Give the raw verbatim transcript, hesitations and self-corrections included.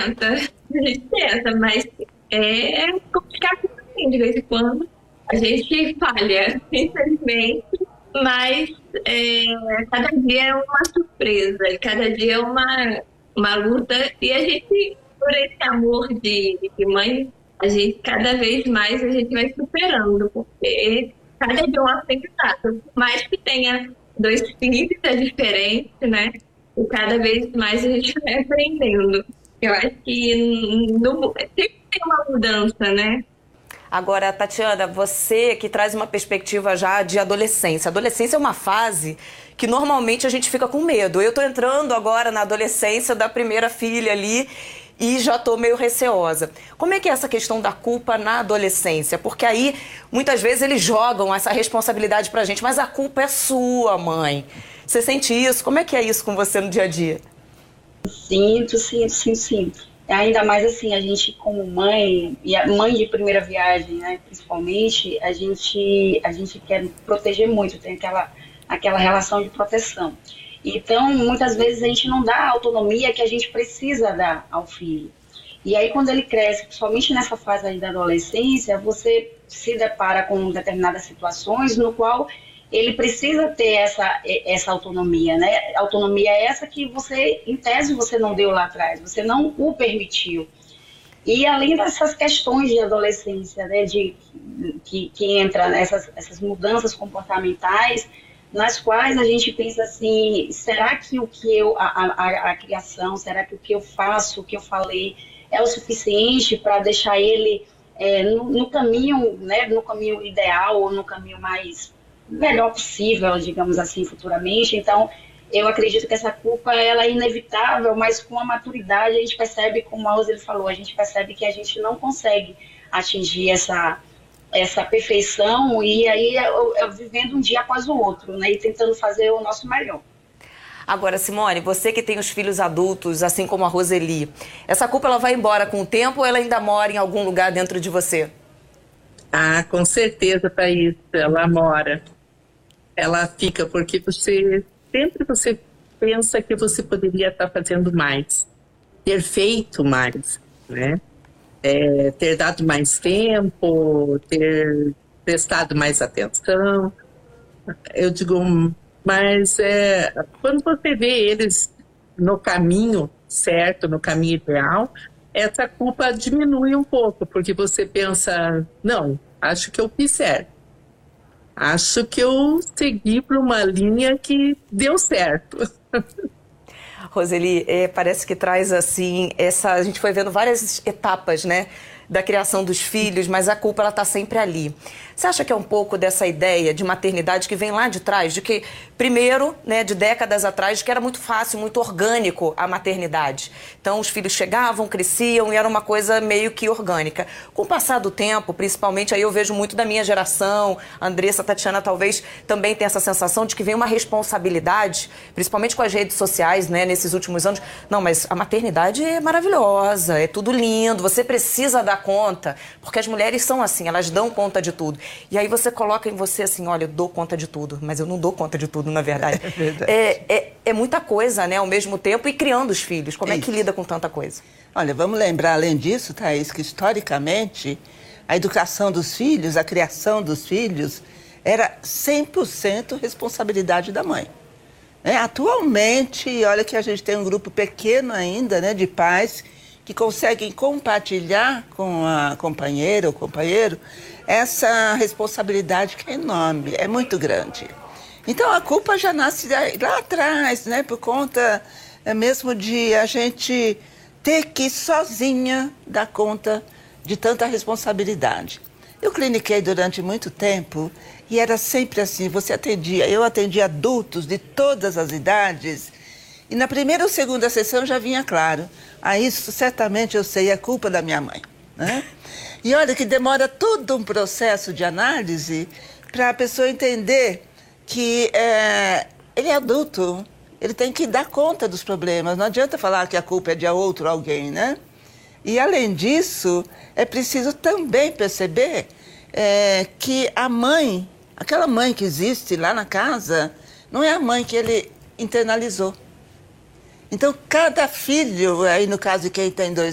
tenta, a gente tenta, mas é complicado assim, de vez em quando. A gente falha, infelizmente, mas é, cada dia é uma surpresa, cada dia é uma, uma luta, e a gente, por esse amor de, de mãe, a gente, cada vez mais a gente vai superando, porque cada dia é um aprendizado. Por mais que tenha dois filhos, é diferente, né? E cada vez mais a gente vai aprendendo. Eu acho que no, sempre tem uma mudança, né? Agora, Tatiana, você que traz uma perspectiva já de adolescência. Adolescência é uma fase que normalmente a gente fica com medo. Eu tô entrando agora na adolescência da primeira filha ali e já tô meio receosa. Como é que é essa questão da culpa na adolescência? Porque aí, muitas vezes, eles jogam essa responsabilidade pra gente, mas a culpa é sua, mãe. Você sente isso? Como é que é isso com você no dia a dia? Sinto, sinto, sinto, sinto. Ainda mais assim, a gente como mãe, e a mãe de primeira viagem, né, principalmente, a gente, a gente quer proteger muito, tem aquela, aquela relação de proteção. Então, muitas vezes a gente não dá a autonomia que a gente precisa dar ao filho. E aí, quando ele cresce, principalmente nessa fase aí da adolescência, você se depara com determinadas situações no qual ele precisa ter essa, essa autonomia, né? Autonomia é essa que você, em tese, você não deu lá atrás, você não o permitiu. E além dessas questões de adolescência, né, de, que, que entra nessas essas mudanças comportamentais, nas quais a gente pensa assim, será que o que eu, a, a, a criação, será que o que eu faço, o que eu falei, é o suficiente para deixar ele é, no, no caminho, né, no caminho ideal ou no caminho mais melhor possível, digamos assim, futuramente. Então, eu acredito que essa culpa ela é inevitável, mas com a maturidade a gente percebe, como a Roseli falou, a gente percebe que a gente não consegue atingir essa, essa perfeição e aí eu, eu vivendo um dia após o outro, né, e tentando fazer o nosso melhor. Agora, Simone, você que tem os filhos adultos, assim como a Roseli, essa culpa ela vai embora com o tempo ou ela ainda mora em algum lugar dentro de você? Ah, com certeza, Thaís, ela mora. Ela fica porque você sempre você pensa que você poderia estar fazendo mais, ter feito mais, né? É, ter dado mais tempo, ter prestado mais atenção. Eu digo, mas é, quando você vê eles no caminho certo, no caminho ideal, essa culpa diminui um pouco, porque você pensa, não, acho que eu fiz certo. Acho que eu segui por uma linha que deu certo. Roseli, é, parece que traz assim, essa, a gente foi vendo várias etapas, né, da criação dos filhos, mas a culpa ela está sempre ali. Você acha que é um pouco dessa ideia de maternidade que vem lá de trás, de que, primeiro, né, de décadas atrás, que era muito fácil, muito orgânico a maternidade. Então, os filhos chegavam, cresciam e era uma coisa meio que orgânica. Com o passar do tempo, principalmente, aí eu vejo muito da minha geração, a Andressa, a Tatiana talvez também tenha essa sensação de que vem uma responsabilidade, principalmente com as redes sociais, né, nesses últimos anos. Não, mas a maternidade é maravilhosa, é tudo lindo, você precisa dar conta, porque as mulheres são assim, elas dão conta de tudo. E aí você coloca em você assim, olha, eu dou conta de tudo, mas eu não dou conta de tudo, na verdade. É verdade. É, é, é muita coisa, né, ao mesmo tempo, e criando os filhos. Como é, É que isso. lida com tanta coisa? Olha, vamos lembrar, além disso, Thaís, que historicamente a educação dos filhos, a criação dos filhos, era cem por cento responsabilidade da mãe. É, atualmente, olha que a gente tem um grupo pequeno ainda, né, de pais que conseguem compartilhar com a companheira ou companheiro essa responsabilidade que é enorme, é muito grande. Então a culpa já nasce lá atrás, né, por conta é, mesmo de a gente ter que sozinha dar conta de tanta responsabilidade. Eu cliniquei durante muito tempo e era sempre assim, você atendia, eu atendia adultos de todas as idades e na primeira ou segunda sessão já vinha claro, ah, isso certamente eu sei, é culpa da minha mãe, né? E olha que demora todo um processo de análise para a pessoa entender que é, ele é adulto, ele tem que dar conta dos problemas, não adianta falar que a culpa é de outro alguém, né? E além disso, é preciso também perceber é, que a mãe, aquela mãe que existe lá na casa, não é a mãe que ele internalizou. Então, cada filho, aí no caso de quem tem dois